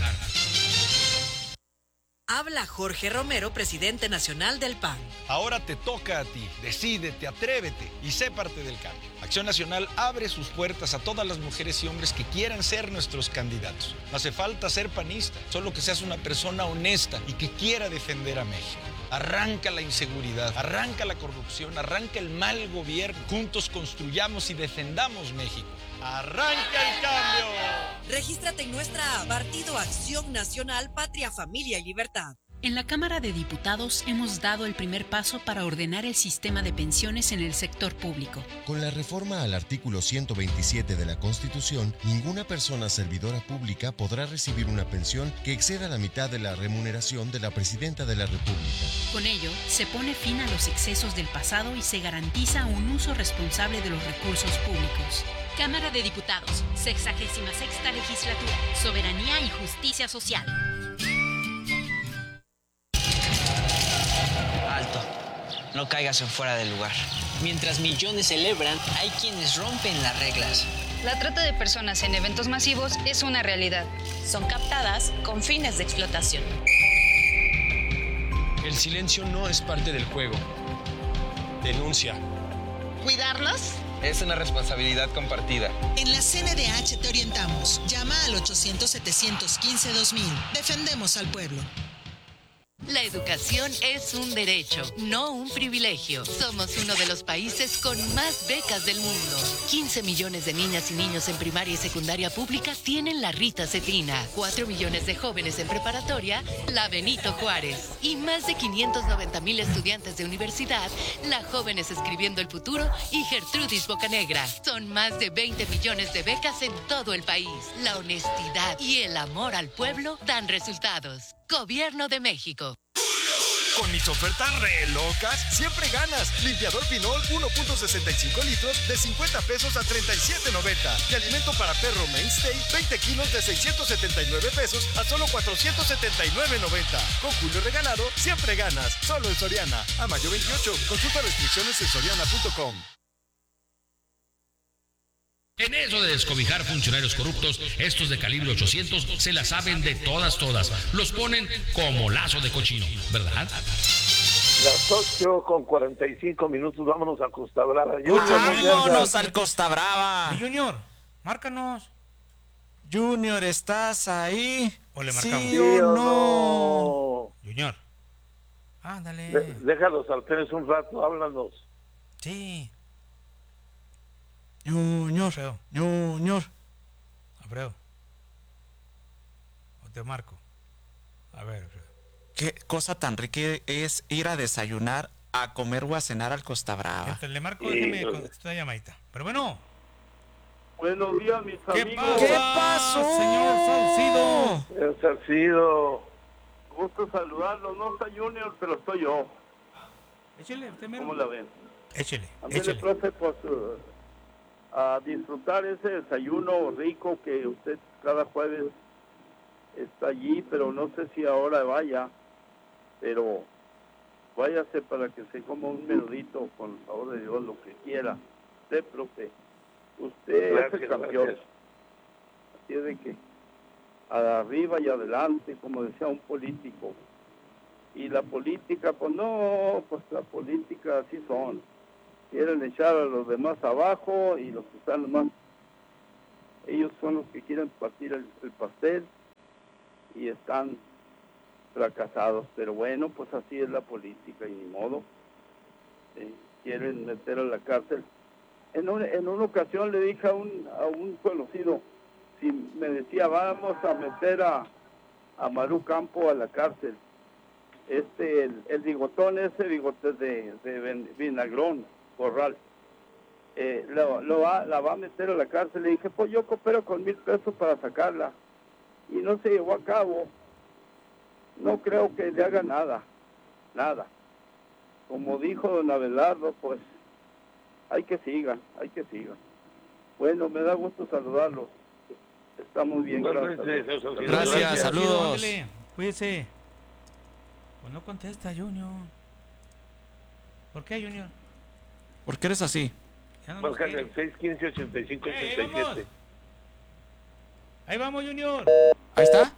Habla Jorge Romero, presidente nacional del P A N. Ahora te toca a ti. Decídete, atrévete y sé parte del cambio. Acción Nacional abre sus puertas a todas las mujeres y hombres que quieran ser nuestros candidatos. No hace falta ser panista, solo que seas una persona honesta y que quiera defender a México. Arranca la inseguridad, arranca la corrupción, arranca el mal gobierno. Juntos construyamos y defendamos México. ¡Arranca el cambio! Regístrate en nuestra app Partido Acción Nacional, Patria, Familia y Libertad. En la Cámara de Diputados hemos dado el primer paso para ordenar el sistema de pensiones en el sector público. Con la reforma al artículo ciento veintisiete de la Constitución, ninguna persona servidora pública podrá recibir una pensión que exceda la mitad de la remuneración de la Presidenta de la República. Con ello, se pone fin a los excesos del pasado y se garantiza un uso responsable de los recursos públicos. Cámara de Diputados, sexagésima sexta legislatura, soberanía y justicia social. Alto, no caigas en fuera del lugar. Mientras millones celebran, hay quienes rompen las reglas. La trata de personas en eventos masivos es una realidad. Son captadas con fines de explotación. El silencio no es parte del juego. Denuncia. ¿Cuidarnos? Es una responsabilidad compartida. En la C N D H te orientamos. Llama al ochocientos, setecientos quince, dos mil. Defendemos al pueblo. La educación es un derecho, no un privilegio. Somos uno de los países con más becas del mundo. quince millones de niñas y niños en primaria y secundaria pública tienen la Rita Cetina. cuatro millones de jóvenes en preparatoria, la Benito Juárez. Y más de quinientos noventa mil estudiantes de universidad, la Jóvenes Escribiendo el Futuro y Gertrudis Bocanegra. Son más de veinte millones de becas en todo el país. La honestidad y el amor al pueblo dan resultados. Gobierno de México. Con mis ofertas re locas, siempre ganas. Limpiador Pinol uno punto sesenta y cinco litros de cincuenta pesos a treinta y siete noventa. Y alimento para perro Mainstay, veinte kilos de seiscientos setenta y nueve pesos a solo cuatrocientos setenta y nueve noventa. Con Julio regalado, siempre ganas. Solo en Soriana. A mayo veintiocho. Consulta restricciones en soriana punto com. En eso de descobijar funcionarios corruptos, estos de calibre ochocientos se la saben de todas, todas. Los ponen como lazo de cochino, ¿verdad? Las ocho con cuarenta y cinco minutos, vámonos a Costa Brava. Vámonos al Costa Brava. Junior, márcanos. Junior, ¿estás ahí? ¿O le marcamos? ¿Sí o no? Junior. Ándale. De, déjalos al tenis un rato, háblanos. Sí. Junior, Alfredo. Junior. Alfredo. O te marco. A ver, Alfredo. Qué cosa tan rica es ir a desayunar, a comer o a cenar al Costa Brava. Entonces, le marco, déjeme con esta llamadita. Pero bueno. Buenos días, mis ¿Qué amigos. pasa, ¿Qué pasó, señor Saucido? Señor Saucido. Gusto saludarlo. No está Junior, pero estoy yo. Échele, usted mero. ¿Cómo la ven? Échele, Ándale, échele. profe, pues, uh, a disfrutar ese desayuno rico que usted cada jueves está allí, pero no sé si ahora vaya, pero váyase para que se coma un menudito, con el favor de Dios, lo que quiera. Usted, profe, usted Gracias, es el campeón. gracias. Así es de que arriba y adelante, como decía un político. Y la política, pues no, pues la política así son. Quieren echar a los demás abajo y los que están más, ellos son los que quieren partir el, el pastel y están fracasados. Pero bueno, pues así es la política y ni modo. Eh, quieren meter a la cárcel. En, un, en una ocasión le dije a un, a un conocido, si me decía, vamos a meter a, a Maru Campo a la cárcel. Este, el, el bigotón ese, bigote de, de Vinagrón, Corral, eh, lo, lo va, la va a meter a la cárcel. Le dije, pues yo coopero con mil pesos para sacarla. Y no se llevó a cabo. No creo que le haga nada, nada. Como dijo don Abelardo, pues hay que sigan, hay que sigan. Bueno, me da gusto saludarlos. Está muy bien, gracias. Gracias, gracias, saludos. Cuídese. Pues no contesta, Junior. ¿Por qué, Junior? ¿Por qué eres así? Ya no nos Marca quiere. el seis uno cinco, ochenta y cinco, Eh, ahí ochenta y vamos. siete. Ahí vamos, Junior. Ahí está.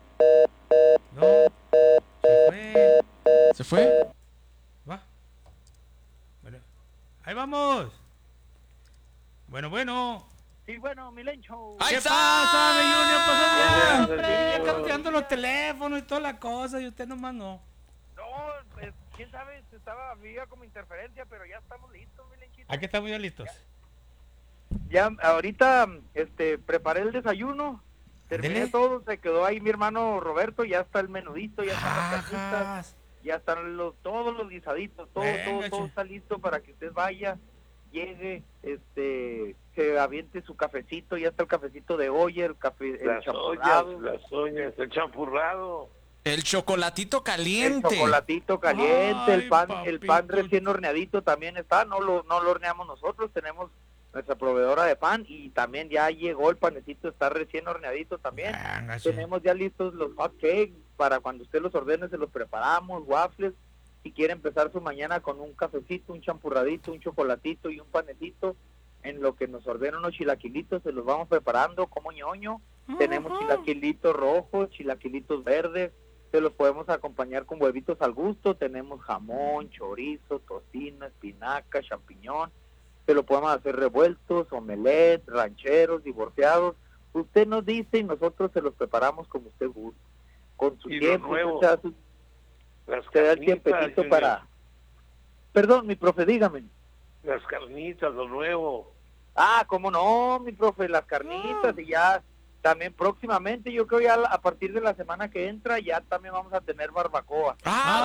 No. Se fue. ¿Se fue? Va. Bueno, ahí vamos. Bueno, bueno. Sí, bueno, Milencho. ¿Qué pasa, mi Junior? Pasó bien. Ya cambiando los teléfonos y toda la cosa y usted nomás no. No, pues, quién sabe, estaba, había como interferencia, pero ya estamos listos, Milenchito. Aquí estamos ya listos. Ya, ahorita, este, preparé el desayuno, terminé Dele. todo, se quedó ahí mi hermano Roberto, ya está el menudito, ya están las carnitas, Ajas. ya están los, todos los guisaditos, todo, Venga, todo, todo che. está listo para que usted vaya, llegue, este, se aviente su cafecito, ya está el cafecito de olla, el café, el Las champurrado. ollas, las ollas, el champurrado. El chocolatito El caliente. chocolatito caliente, Ay, el pan, el pan papito. recién horneadito también está, no lo, no lo horneamos nosotros, tenemos nuestra proveedora de pan y también ya llegó el panecito, está recién horneadito también. Venga, che. Tenemos ya listos los hot cakes, para cuando usted los ordene se los preparamos, waffles, si quiere empezar su mañana con un cafecito, un champurradito, un chocolatito y un panecito, en lo que nos ordena unos chilaquilitos, se los vamos preparando como ñoño. Tenemos chilaquilitos rojos, chilaquilitos verdes, se los podemos acompañar con huevitos al gusto, tenemos jamón, chorizo, tocino, espinaca, champiñón, se lo podemos hacer revueltos, omelette, rancheros, divorciados. Usted nos dice y nosotros se los preparamos como usted guste. Con su Y lo tiempo, nuevo, usted se da, su- Las se da el carnitas, tiempecito Junior. para... Perdón, mi profe, dígame. Las carnitas, lo nuevo. Ah, cómo no, mi profe, las carnitas y ya también próximamente, yo creo ya a partir de la semana que entra ya también vamos a tener barbacoa.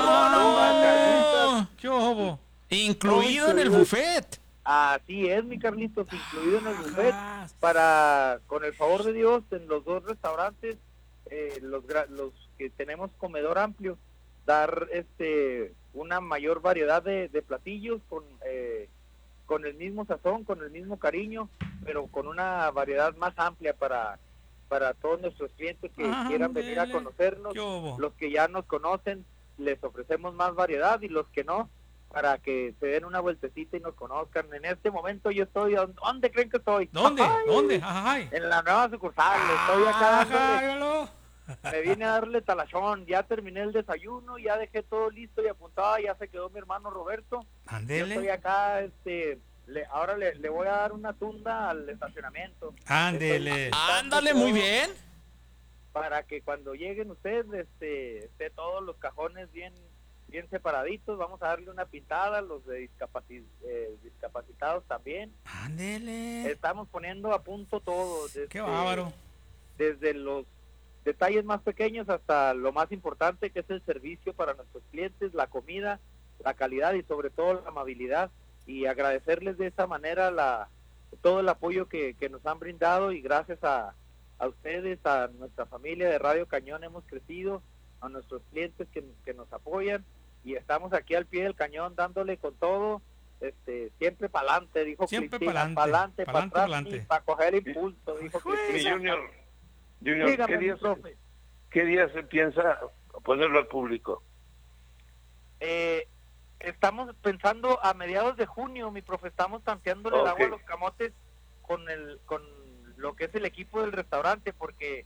¡Ah, Barbacoa, ¿Qué ojo? Incluido en el buffet. Así es, mi Carlitos, incluido en el buffet, para, con el favor de Dios, en los dos restaurantes, eh, los, gra- los que tenemos comedor amplio, dar este una mayor variedad de, de platillos con, eh, con el mismo sazón, con el mismo cariño, pero con una variedad más amplia para, para todos nuestros clientes que Ándele. quieran venir a conocernos. ¿Qué hubo? Los que ya nos conocen, les ofrecemos más variedad y los que no, para que se den una vueltecita y nos conozcan. En este momento yo estoy, ¿dónde creen que estoy? ¿Dónde? Ay, ¿Dónde? Ajay. En la nueva sucursal, estoy acá Ajá, dándole, hágalo. me vine a darle talachón, ya terminé el desayuno, ya dejé todo listo y apuntado, ya se quedó mi hermano Roberto. Yo Ándele. estoy acá, este, le, ahora le, le voy a dar una tunda al estacionamiento. Ándele. Ándale, muy bien. Para que cuando lleguen ustedes, este, esté todos los cajones bien bien separaditos, vamos a darle una pintada, los de discapaci- eh, discapacitados también. Ándele. Estamos poniendo a punto todo, desde, Qué bárbaro. desde los detalles más pequeños hasta lo más importante que es el servicio para nuestros clientes, la comida, la calidad y sobre todo la amabilidad, y agradecerles de esta manera la todo el apoyo que, que nos han brindado, y gracias a, a ustedes, a nuestra familia de Radio Cañón hemos crecido, a nuestros clientes que, que nos apoyan, y estamos aquí al pie del cañón dándole con todo, este siempre para adelante, dijo Siempre Cristina, pa'lante, pa'lante, para pa'lante, atrás pa'lante. y para coger impulso, dijo Mi Cristina. Junior, Junior, Dígame, ¿qué mi día, profe. ¿qué día se piensa ponerlo al público? Eh, estamos pensando a mediados de junio, mi profe, estamos tanteándole el agua a Ok. los camotes con el con lo que es el equipo del restaurante, porque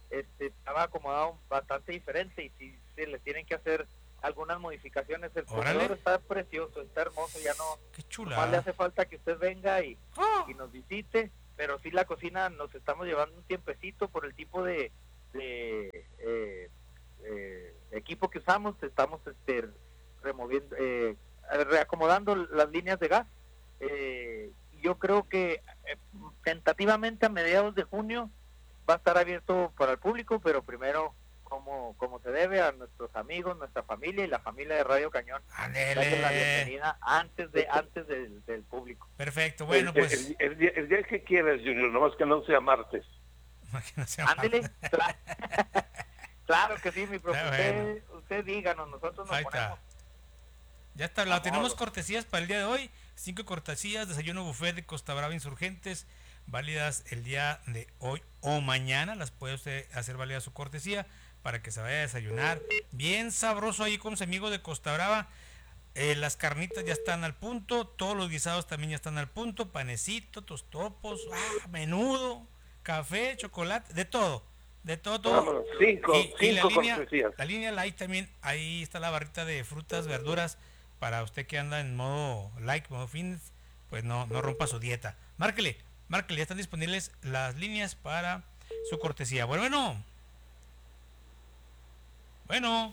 este, estaba acomodado bastante diferente y si se le tienen que hacer algunas modificaciones. El comedor está precioso, está hermoso, ya no, qué chula. Más le hace falta que usted venga y, ¡oh! y nos visite, pero sí la cocina nos estamos llevando un tiempecito por el tipo de, de eh, eh, equipo que usamos. Estamos este removiendo, eh, reacomodando las líneas de gas. Eh, yo creo que eh, tentativamente a mediados de junio va a estar abierto para el público, pero primero como como se debe a nuestros amigos, nuestra familia y la familia de Radio Cañón. Darle la bienvenida antes de antes del, del público. Perfecto, bueno, pues el, el, el, día, el día que quieras, Junior, nomás que no sea martes. No sea Ándele. Claro. Claro que sí, mi profe. Bueno. Usted, usted díganos, nosotros nos Ahí ponemos. Está. Ya está, la tenemos cortesías para el día de hoy. Cinco cortesías, desayuno buffet de Costa Brava Insurgentes, válidas el día de hoy o mañana. Las puede usted hacer válida su cortesía para que se vaya a desayunar. Bien sabroso ahí con sus amigos de Costa Brava. Eh, las carnitas ya están al punto, todos los guisados también ya están al punto, panecito, tostopos, ah, menudo, café, chocolate, de todo, de todo, todo. Vámonos, cinco, y, cinco y la línea, cortesías. la línea light también, ahí está la barrita de frutas, verduras, para usted que anda en modo light, modo fitness, pues no, no rompa su dieta. Márquele, márquele, ya están disponibles las líneas para su cortesía. Bueno, bueno. Bueno.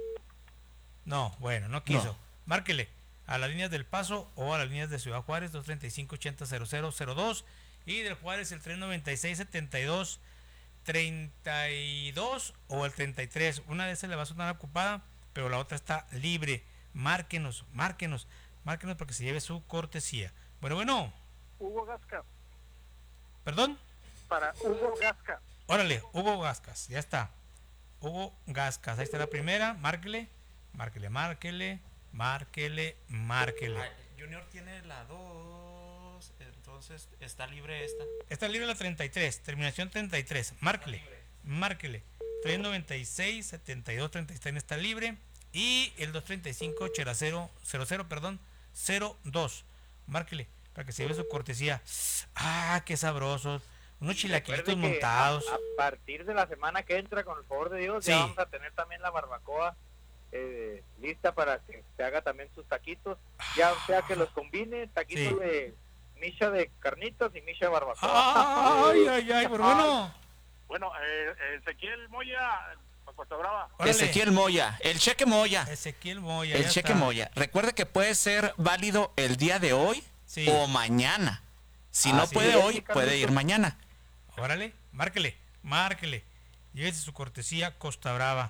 No, bueno, no quiso. No. Márquele a las líneas del Paso o a las líneas de Ciudad Juárez, dos treinta y cinco, ochenta, cero cero cero dos, y del Juárez el tres noventa y seis, setenta y dos, treinta y dos o el treinta y tres. Una de esas le va a sonar ocupada, pero la otra está libre. Márquenos, márquenos, márquenos para que se lleve su cortesía. Bueno, bueno. Hugo Gasca. ¿Perdón? Para Hugo Gasca. Órale, Hugo Gascas, ya está. Hugo Gascas, ahí está la primera, márquele, márquele, márquele, márquele, márquele. Ay, Junior tiene la dos, entonces está libre esta. Está libre la treinta y tres, terminación treinta y tres, márquele, márquele. tres noventa y seis, setenta y dos, treinta y tres está libre. Y el dos treinta y cinco, cero cero, perdón, cero dos. Márquele para que se lleve su cortesía. Ah, qué sabrosos. Unos chilaquilitos montados. A, a partir de la semana que entra, con el favor de Dios, sí, ya vamos a tener también la barbacoa eh, lista para que se haga también sus taquitos. Ya sea que los combine, taquitos sí. de micha de carnitas y micha de barbacoa. Ay, ay, ay, pero bueno. Bueno, eh, Ezequiel Moya, Costa Brava. Ezequiel Moya, el cheque Moya. Ezequiel Moya. El cheque está. Moya. Recuerde que puede ser válido el día de hoy sí. o mañana. Si ah, no sí, puede sí, hoy, sí, puede ir mañana. Órale, márquele, márquele. Llévese su cortesía Costa Brava.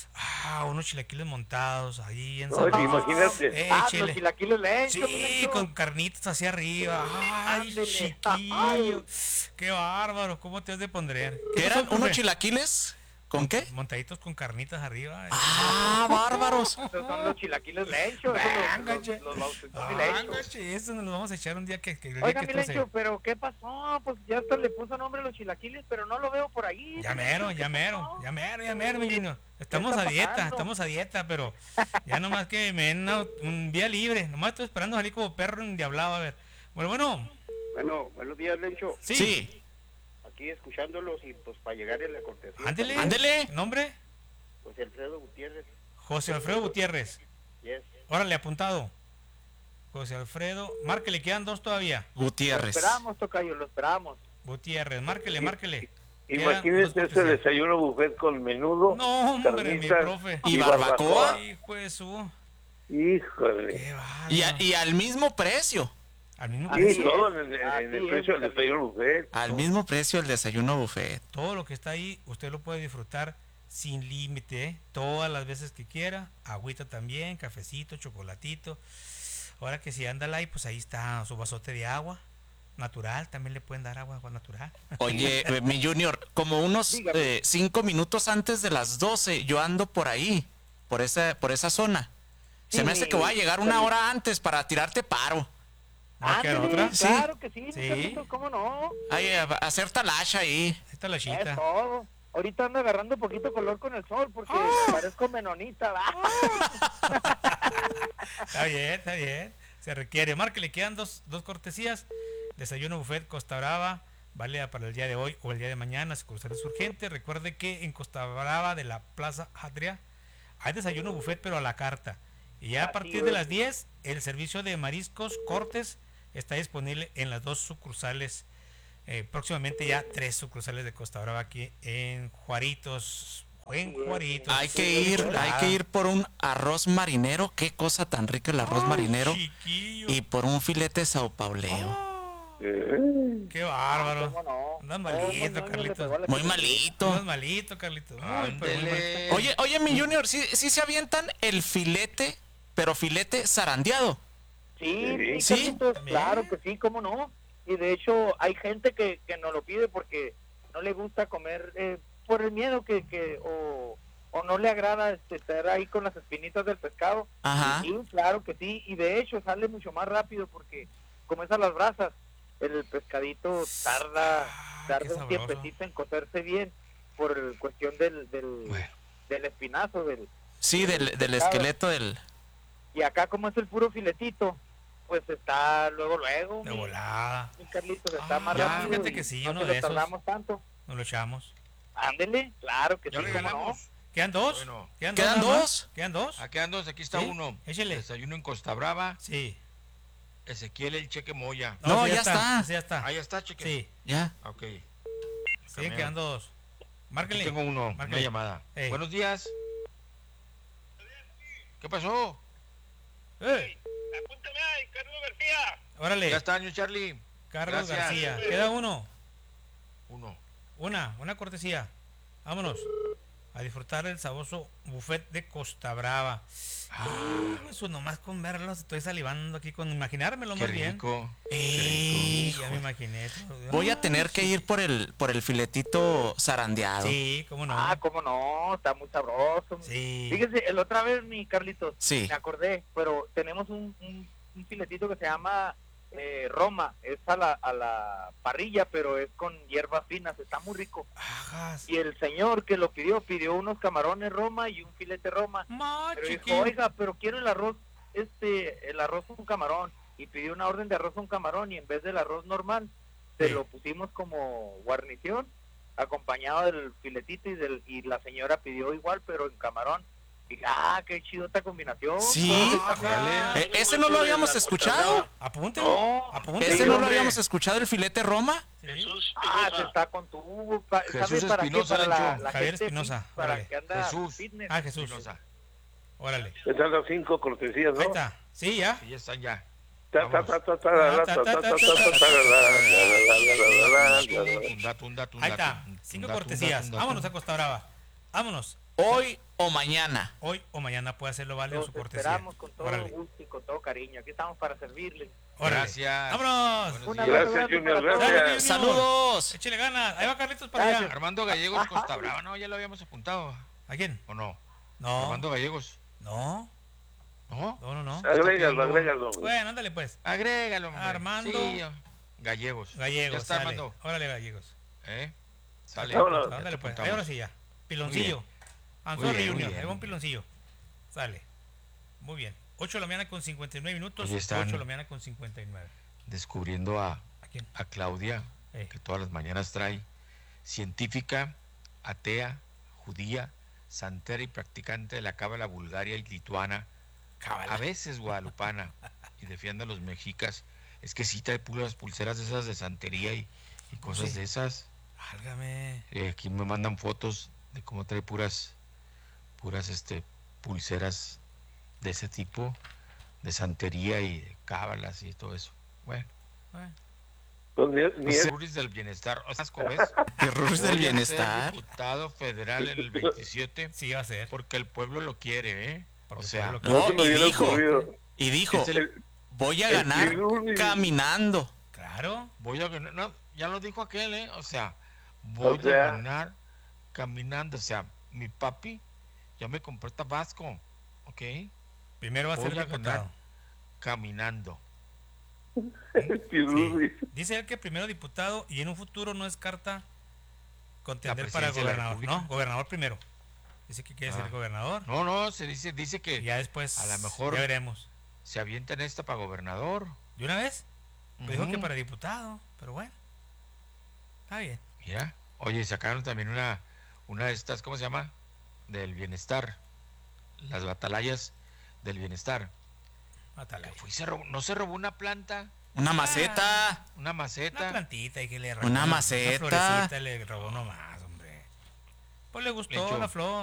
Ah, unos chilaquiles montados ahí en no, San imagínate. Eh, ah, los chilaquiles lentos. Sí, con carnitas hacia arriba. Ay, chiquillo. Qué bárbaro, ¿cómo te has de poner? ¿Qué eran unos chilaquiles? ¿Con qué? Montaditos con carnitas arriba. ¡Ah, bárbaros! Esos son los chilaquiles lenchos. Vengache. Los, los, los, los eso nos los vamos a echar un día que... que Oiga, que mi Lencho, se... pero ¿qué pasó? Pues ya hasta le puso nombre a los chilaquiles, pero no lo veo por ahí. Ya mero, ya mero, ya mero, ya mero, mi niño. Estamos a dieta, pasando? estamos a dieta, pero ya nomás que me den una, un día libre. Nomás estoy esperando salir como perro endiablado, a ver. Bueno, bueno. Bueno, buenos días, Lencho. Sí. sí. Aquí escuchándolos y pues para llegar a la cortesía. Ándele, ándele. ¿Nombre? José Alfredo Gutiérrez. José Alfredo Gutiérrez. Yes. Órale, apuntado. José Alfredo. Márquele, quedan dos todavía. Gutiérrez. Lo esperamos, tocayo, lo esperamos. Gutiérrez, márquele, márquele. Imagínese ese desayuno buffet con menudo. No, hombre, mi profe. ¿Y, y barbacoa? Hijo de su. Híjole. Qué y, a, y al mismo precio. Al mismo sí, precio. todo en el, en el precio del desayuno buffet. Al todo. mismo precio el desayuno buffet. Todo lo que está ahí, usted lo puede disfrutar sin límite, ¿eh? Todas las veces que quiera. Agüita también, cafecito, chocolatito. Ahora que si anda light, pues ahí está su vasote de agua natural. También le pueden dar agua, agua natural. Oye, mi Junior, como unos eh, cinco minutos antes de las doce, yo ando por ahí, por esa, por esa zona. Se sí, me hace que voy a llegar una hora antes para tirarte paro. ¿Ah, ¿qué otra? Claro que sí, sí. Carlitos, ¿cómo no? Ay, a hacer talacha ahí. Talachita. Es todo. Ahorita ando agarrando un poquito color con el sol porque ¡oh! Parezco menonita, ¿va? Está bien, está bien. Se requiere. Márquele, quedan dos, dos cortesías. Desayuno buffet Costa Brava, válida para el día de hoy o el día de mañana, sucursales urgentes. Recuerde que en Costa Brava de la Plaza Atria hay desayuno buffet, pero a la carta. Y ya a partir de las diez, el servicio de mariscos cortes está disponible en las dos sucursales. Eh, próximamente ya tres sucursales de Costa Brava aquí en Juaritos. En Juaritos. Hay que ir, hay que ir por un arroz marinero. Qué cosa tan rica el arroz Ay, marinero. chiquillo. Y por un filete sao pauleo. Oh, qué bárbaro. No? Andas malito, no, no, Carlitos. no, no, Muy malito. Andas malito, Carlitos. Ay, pero muy malito. Oye, oye, mi Junior, ¿sí, sí se avientan el filete, pero filete zarandeado? Sí, sí, ¿Sí? Carlitos, claro que sí, cómo no. Y de hecho hay gente que, que nos lo pide porque no le gusta comer eh, por el miedo que, que o, o no le agrada este, estar ahí con las espinitas del pescado. Ajá. Y sí, claro que sí, y de hecho sale mucho más rápido porque como es a las brasas, el pescadito tarda, tarda un tiempecito en cocerse bien por el cuestión del, del, del espinazo del Sí, del, del pescado. esqueleto del... Y acá como es el puro filetito, pues está luego, luego. De mi- volada. mi Carlitos está más ya, rápido. fíjate y que sí, no uno se de lo esos. tardamos tanto. Nos lo echamos. Ándele, claro que Ya sí, cómo no. regalamos. ¿Quedan dos? Bueno. ¿Quedan, ¿Quedan nada más? dos? ¿Quedan dos? Ah, quedan dos, aquí está Sí, uno. échele. Desayuno en Costa Brava. Sí. Ezequiel el Cheque Moya. No, sí, ya está. ese ya está. Ah, ya está, Cheque. Sí, Ya. Ok. siguen quedando dos. Aquí Márquenle. tengo uno, Márquenle. una llamada. Ey. Buenos días. ¿Qué pasó? ¡Eh! Apúntame ahí, Carlos García. Órale. Ya está, señor Charlie. Carlos Gracias. García. Queda uno. Uno. Una, una cortesía. Vámonos a disfrutar el sabroso buffet de Costa Brava. Ah, eso nomás con verlos, estoy salivando aquí con imaginármelo Qué más bien. rico. Ey, ya me imaginé. Voy a tener que ir por el, por el filetito zarandeado. Sí, cómo no. Ah, cómo no, está muy sabroso. Sí. Fíjese, el otra vez, mi Carlitos, Sí. me acordé, pero tenemos un, un, un filetito que se llama eh, Roma, es a la, a la parrilla, pero es con hierbas finas, está muy rico. Ajas. Y el señor que lo pidió, pidió unos camarones Roma y un filete Roma. Ma, Pero dijo, chiquillo. oiga, pero quiero el arroz, este, el arroz con camarón. Y pidió una orden de arroz con camarón y en vez del arroz normal, se Sí. lo pusimos como guarnición, acompañado del filetito y del y la señora pidió igual, pero en camarón. Y ah, qué chido esta combinación. Sí. Ajá. Eh, ¿Ese no lo habíamos escuchado? Apúntelo. No, Apúntelo. ¿Ese no lo hombre. habíamos escuchado, el filete Roma? Jesús Ah, se Espinosa. está con tu... pa- ¿Sabe Jesús para qué? Espinosa, Para la, Lancho. la Javier gente Espinosa, fit, para órale. que anda Jesús. fitness. Ah, Jesús. Espinosa. Órale. Están las cinco cortesías, ¿no? Ahí está. Sí, ya. Sí, ya están ya. Ta, ta, ta, ta, ta, Ta, la, ta, ta, ta, ta, ta, ta, ta, ta, ta, ta, la, la, la, la, la, la, la, la. Un dato, un dato, un Ahí dato. está. Un Cinco dato, un cortesías. dato, un dato. Vámonos a Costa Brava. Vámonos. Hoy o mañana. Hoy o mañana puede hacerlo válido Los su cortesía. esperamos con todo Órale. gusto y con todo cariño. Aquí estamos para servirles. Órale. Gracias. Vámonos. Buenos Un días. abrazo Gracias, grande Junior, para todos. Dale, gracias. Junior. Saludos. Échale ganas. Ahí va Carlitos para Gracias. allá. Armando Gallegos, Ajá. Costa Brava. No, ya lo habíamos apuntado. ¿A quién? ¿O no? No. Armando Gallegos. No. ¿No? No, no, no. Agrégalo, agrégalo. Bueno, ándale pues. Agrégalo, hombre. Armando. Sí, Gallegos. Gallegos. Ya está, sale. Armando. Órale, Gallegos. ¿Eh? Sale. Vámonos. Ya te Ándale pues. apuntamos. Ahí ahora sí ya. Piloncillo. Muy I'm Muy sorry, bien, muy Junior. bien. Ahí va un piloncillo. Sale. Muy bien. ocho de la mañana con cincuenta y nueve minutos. Ahí están. ocho de la mañana con cincuenta y nueve. Descubriendo a, ¿A quién? a Claudia, Eh. que todas las mañanas trae, científica, atea, judía, santera y practicante de la cábala bulgaria y lituana, Cábala. a veces guadalupana, y defiende a los mexicas. Es que sí trae puras pulseras de esas de santería y, y cosas Sí. de esas. Válgame. Eh, aquí me mandan fotos de cómo trae puras, puras este, pulseras de ese tipo, de santería y de cábalas y todo eso. Bueno. Bueno. Pues ni- ni es- Ruris del bienestar. ¿O sea, ¿cómo ves? Ruris del Voy a ser bienestar. diputado federal en el veintisiete. Sí, va a ser. Porque el pueblo lo quiere, ¿eh? Porque O sea, el pueblo No, no se me y hubiera dijo, ocurrido. y dijo, es el- voy a el ganar Pirulli. caminando. Claro. voy a ganar. No, ya lo dijo aquel, ¿eh? O sea, voy O sea. a ganar caminando. O sea, mi papi ya me compró Tabasco, ¿ok? Primero va a ser Voy a diputado. ganar caminando. Pirulli. Dice él que primero diputado y en un futuro no descarta contender La para presidencia de la gobernador. República. No, gobernador primero. Dice que quiere Ah. ser gobernador. No, no, se dice, dice que Y ya después a lo mejor ya veremos. se avienta en esta para gobernador. ¿De una vez? Pues dijo Ujú. que para diputado, pero bueno. Ah, bien. Mira, oye, sacaron también una, una de estas, ¿cómo se llama? Del bienestar. Las batalayas del bienestar. Atalaya. Fue y se robó- ¿No se robó una planta? Una maceta. Ah, una maceta. Una plantita y que le robó Una maceta. Una florecita le robó nomás, hombre. Pues le gustó Le echó. la flor.